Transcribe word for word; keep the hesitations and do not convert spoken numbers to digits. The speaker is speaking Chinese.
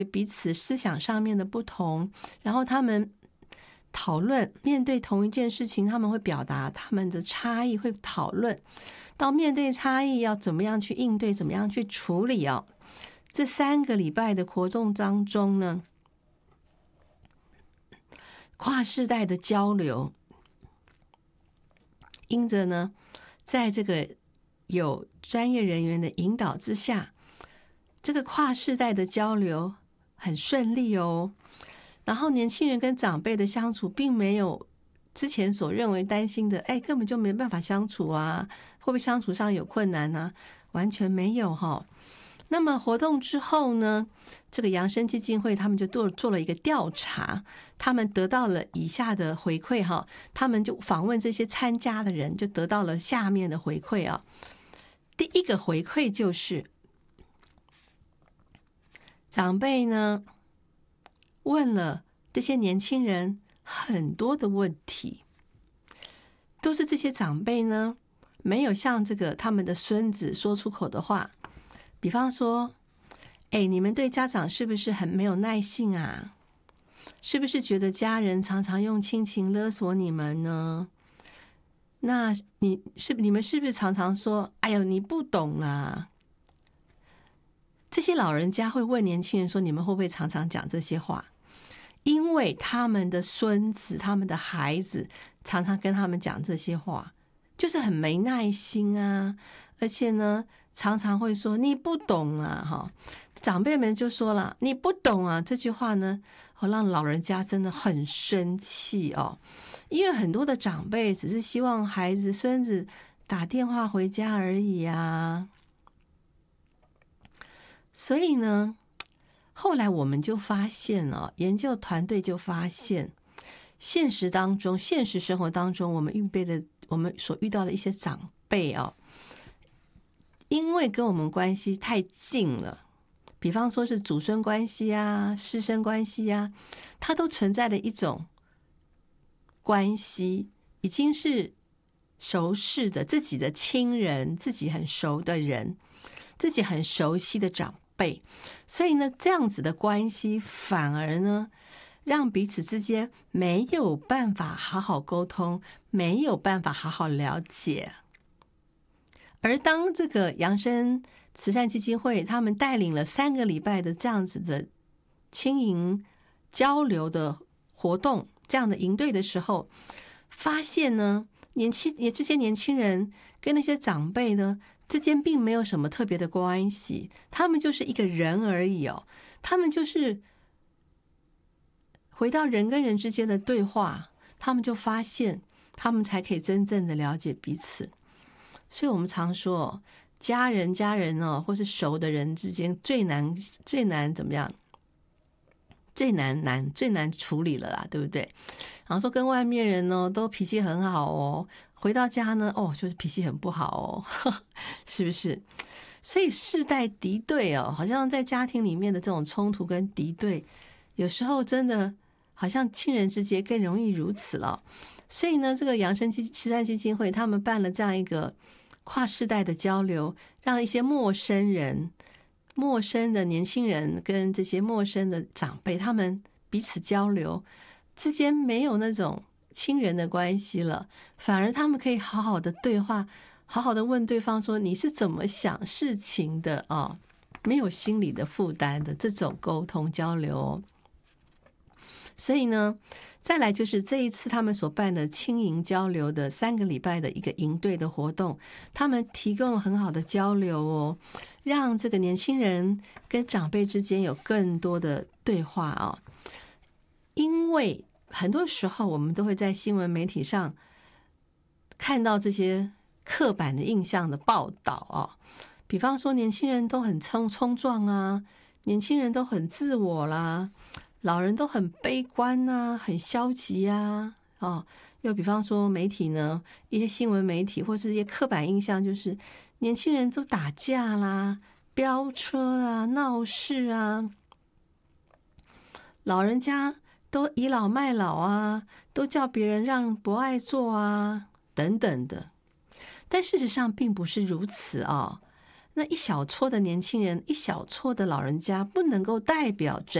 彼此思想上面的不同，然后他们讨论，面对同一件事情，他们会表达他们的差异，会讨论到面对差异要怎么样去应对，怎么样去处理哦。这三个礼拜的活动当中呢，跨世代的交流，因着呢，在这个有专业人员的引导之下，这个跨世代的交流很顺利哦。然后年轻人跟长辈的相处并没有之前所认为担心的，哎，根本就没办法相处啊，会不会相处上有困难啊？完全没有哈、哦。那么活动之后呢，这个扬生基金会他们就做做了一个调查，他们得到了以下的回馈哈，他们就访问这些参加的人，就得到了下面的回馈啊。第一个回馈就是长辈呢问了这些年轻人很多的问题，都是这些长辈呢没有向这个他们的孙子说出口的话。比方说，哎，你们对家长是不是很没有耐性啊？是不是觉得家人常常用亲情勒索你们呢？那你是你们是不是常常说，哎呦，你不懂啦？这些老人家会问年轻人说，你们会不会常常讲这些话？因为他们的孙子、他们的孩子常常跟他们讲这些话，就是很没耐心啊，而且呢，常常会说你不懂啊，哈，长辈们就说了你不懂啊，这句话呢，哦，让老人家真的很生气哦，因为很多的长辈只是希望孩子、孙子打电话回家而已啊，所以呢，后来我们就发现哦，研究团队就发现，现实当中、现实生活当中，我们预备的、我们所遇到的一些长辈哦，因为跟我们关系太近了，比方说是祖孙关系啊、师生关系啊，它都存在的一种关系，已经是熟识的自己的亲人、自己很熟的人、自己很熟悉的长辈，所以呢，这样子的关系反而呢，让彼此之间没有办法好好沟通，没有办法好好了解。而当这个扬生慈善基金会他们带领了三个礼拜的这样子的轻盈交流的活动，这样的营队的时候，发现呢，年轻也这些年轻人跟那些长辈呢之间并没有什么特别的关系，他们就是一个人而已哦，他们就是回到人跟人之间的对话，他们就发现他们才可以真正的了解彼此。所以我们常说，家人家人哦，或是熟的人之间最难最难怎么样？最难难最难处理了啦，对不对？然后说跟外面人呢都脾气很好哦，回到家呢哦就是脾气很不好哦，呵呵，是不是？所以世代敌对哦，好像在家庭里面的这种冲突跟敌对，有时候真的好像亲人之间更容易如此了。所以呢，这个扬生慈善基金会他们办了这样一个跨世代的交流，让一些陌生人、陌生的年轻人跟这些陌生的长辈，他们彼此交流之间没有那种亲人的关系了，反而他们可以好好的对话，好好的问对方说你是怎么想事情的啊、哦，没有心理的负担的这种沟通交流哦。所以呢，再来就是这一次他们所办的轻盈交流的三个礼拜的一个营队的活动，他们提供了很好的交流哦，让这个年轻人跟长辈之间有更多的对话啊、哦。因为很多时候我们都会在新闻媒体上看到这些刻板的印象的报道哦，比方说年轻人都很冲冲撞啊，年轻人都很自我啦，老人都很悲观啊，很消极啊，哦，又比方说媒体呢，一些新闻媒体或是一些刻板印象，就是年轻人都打架啦、飙车啦、闹事啊，老人家都倚老卖老啊，都叫别人让不爱做啊，等等的。但事实上并不是如此哦。 那一小撮的年轻人，一小撮的老人家，不能够代表整